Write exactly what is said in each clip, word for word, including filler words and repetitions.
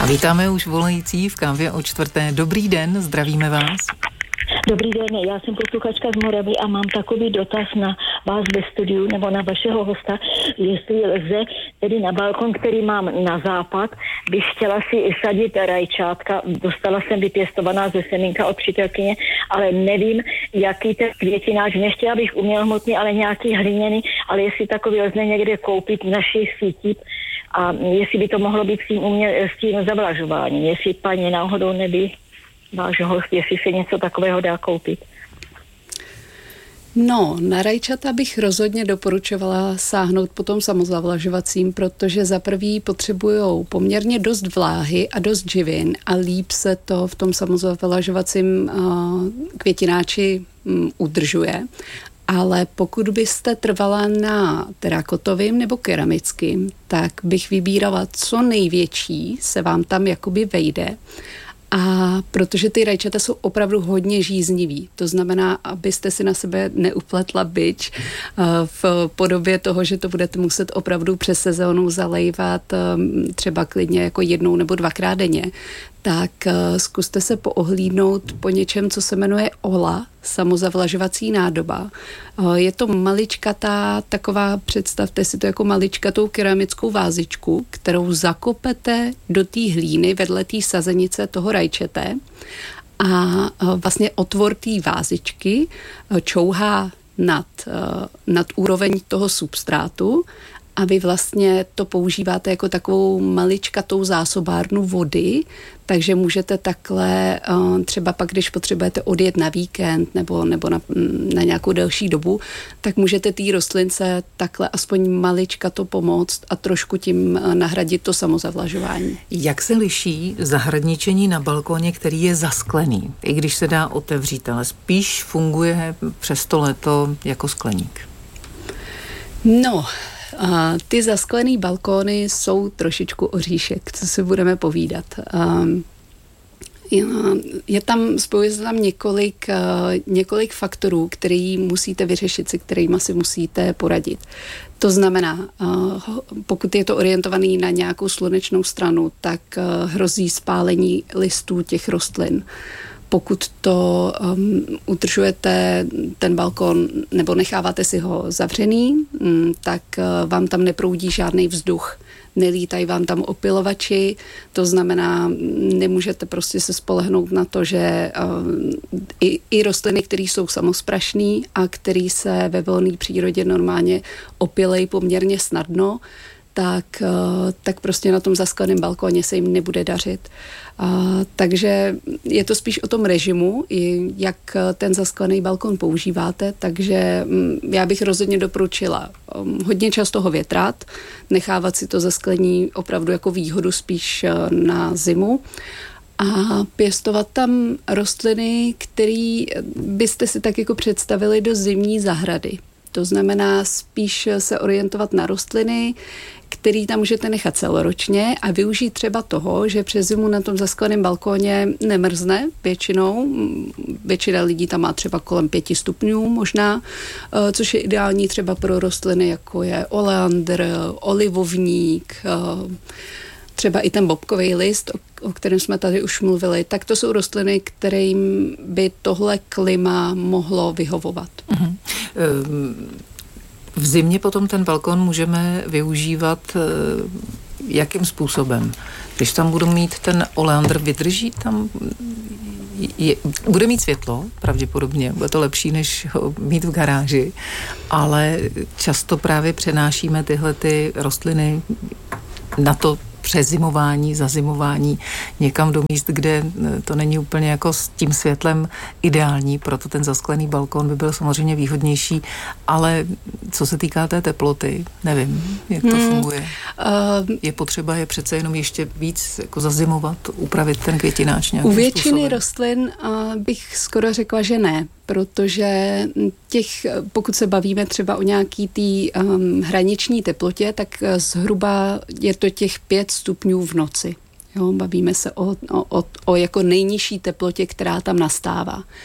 Vítáme už volající v kávě o čtvrté. Dobrý den, zdravíme vás. Dobrý den, já jsem posluchačka z Moravy a mám takový dotaz na vás ve studiu nebo na vašeho hosta, jestli lze tedy na balkon, který mám na západ, bych chtěla si sadit rajčátka, dostala jsem vypěstovaná ze semínka od přítelkyně, ale nevím, jaký ten květináč, nechtěla bych umělhmotný, ale nějaký hliněný, ale jestli takový lze někde koupit v naší síti a jestli by to mohlo být s tím, uměl, s tím zavlažováním, jestli paní náhodou neví váš host, jestli se něco takového dá koupit. No, na rajčata bych rozhodně doporučovala sáhnout po tom samozavlažovacím, protože za prvý potřebujou poměrně dost vláhy a dost živin a líp se to v tom samozavlažovacím uh, květináči um, udržuje. Ale pokud byste trvala na terakotovým nebo keramickým, tak bych vybírala co největší, se vám tam jakoby vejde. A protože ty rajčata jsou opravdu hodně žíznivý, to znamená, abyste si na sebe neupletla bič v podobě toho, že to budete muset opravdu přes sezónu zalejvat třeba klidně jako jednou nebo dvakrát denně, tak zkuste se poohlídnout po něčem, co se jmenuje Ola, samozavlažovací nádoba. Je to maličkatá taková, představte si to jako maličkatou keramickou vázičku, kterou zakopete do té hlíny vedle té sazenice toho rajčete a vlastně otvor té vázičky čouhá nad, nad úroveň toho substrátu a vy vlastně to používáte jako takovou maličkatou zásobárnu vody, takže můžete takhle třeba pak, když potřebujete odjet na víkend nebo, nebo na, na nějakou delší dobu, tak můžete té rostlince takhle aspoň maličkato pomoct a trošku tím nahradit to samozavlažování. Jak se liší zahradničení na balkóně, který je zasklený, i když se dá otevřít, ale spíš funguje přes to léto jako skleník? No, a ty zasklený balkóny jsou trošičku oříšek, co si budeme povídat. Um, je tam, spojuje se tam několik, uh, několik faktorů, který musíte vyřešit, se kterými si musíte poradit. To znamená, uh, pokud je to orientovaný na nějakou slunečnou stranu, tak uh, hrozí spálení listů těch rostlin. Pokud to um, udržujete ten balkon nebo necháváte si ho zavřený, um, tak uh, vám tam neproudí žádný vzduch. Nelítají vám tam opylovači, to znamená, nemůžete prostě se spolehnout na to, že uh, i, i rostliny, které jsou samosprašný a které se ve volné přírodě normálně opylejí poměrně snadno, tak, tak prostě na tom zaskleném balkóně se jim nebude dařit. A, takže je to spíš o tom režimu, i jak ten zasklený balkon používáte, takže já bych rozhodně doporučila hodně často ho větrat, nechávat si to zasklení opravdu jako výhodu spíš na zimu a pěstovat tam rostliny, které byste si tak jako představili do zimní zahrady. To znamená spíš se orientovat na rostliny, který tam můžete nechat celoročně a využít třeba toho, že přes zimu na tom zaskleném balkóně nemrzne většinou. Většina lidí tam má třeba kolem pěti stupňů možná, což je ideální třeba pro rostliny, jako je oleandr, olivovník, třeba i ten bobkový list, o kterém jsme tady už mluvili, tak to jsou rostliny, kterým by tohle klima mohlo vyhovovat. Uh-huh. V zimě potom ten balkon můžeme využívat jakým způsobem? Když tam budu mít ten oleandr, vydrží tam, je, bude mít světlo, pravděpodobně, bude to lepší, než ho mít v garáži, ale často právě přenášíme tyhle ty rostliny na to přezimování, zazimování někam do míst, kde to není úplně jako s tím světlem ideální, proto ten zasklený balkon by byl samozřejmě výhodnější, ale co se týká té teploty, nevím, jak to hmm. funguje. Uh, je potřeba je přece jenom ještě víc jako zazimovat, upravit ten květináč nějakým U většiny způsobem. rostlin uh, bych skoro řekla, že ne, protože těch, pokud se bavíme třeba o nějaký tý um, hraniční teplotě, tak zhruba je to těch pět stupňů v noci. Jo, bavíme se o, o, o, o jako nejnižší teplotě, která tam nastává.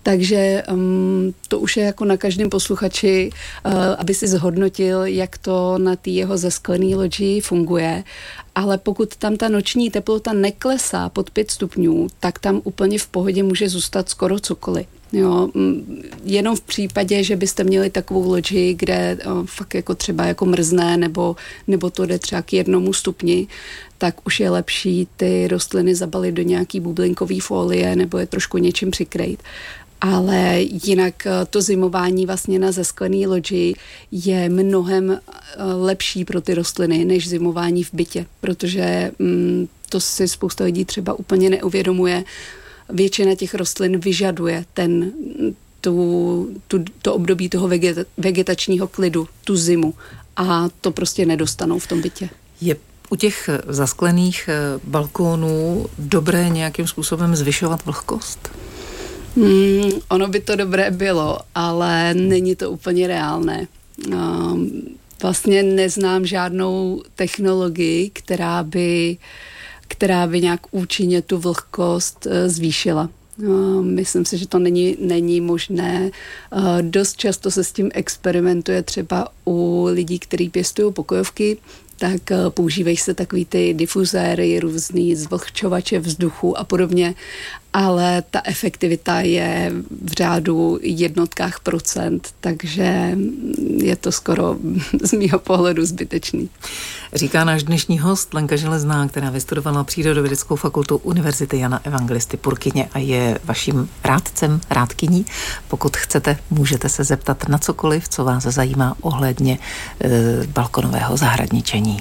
Takže um, to už je jako na každém posluchači, uh, aby si zhodnotil, jak to na té jeho zasklené loďi funguje. Ale pokud tam ta noční teplota neklesá pod pět stupňů, tak tam úplně v pohodě může zůstat skoro cokoliv. Jo, jenom v případě, že byste měli takovou loďi, kde o, fakt jako třeba jako mrzne nebo, nebo to jde třeba k jednomu stupni, tak už je lepší ty rostliny zabalit do nějaký bublinkový folie nebo je trošku něčím přikrýt. Ale jinak to zimování vlastně na zasklený loďi je mnohem lepší pro ty rostliny než zimování v bytě, protože mm, to si spousta lidí třeba úplně neuvědomuje. Většina těch rostlin vyžaduje ten, tu, tu, to období toho vegeta, vegetačního klidu, tu zimu a to prostě nedostanou v tom bytě. Je u těch zasklených balkónů dobré nějakým způsobem zvyšovat vlhkost? Hmm, ono by to dobré bylo, ale není to úplně reálné. Um, vlastně neznám žádnou technologii, která by, která by nějak účinně tu vlhkost uh, zvýšila. Uh, myslím si, že to není, není možné. Uh, dost často se s tím experimentuje třeba u lidí, kteří pěstují pokojovky, tak uh, používají se takový ty difuzéry, různý zvlhčovače vzduchu a podobně, ale ta efektivita je v řádu jednotkách procent, takže je to skoro z mýho pohledu zbytečný. Říká náš dnešní host Lenka Železná, která vystudovala Přírodovědeckou fakultu Univerzity Jana Evangelisty Purkyně a je vaším rádcem, rádkyní. Pokud chcete, můžete se zeptat na cokoliv, co vás zajímá ohledně e, balkonového zahradničení.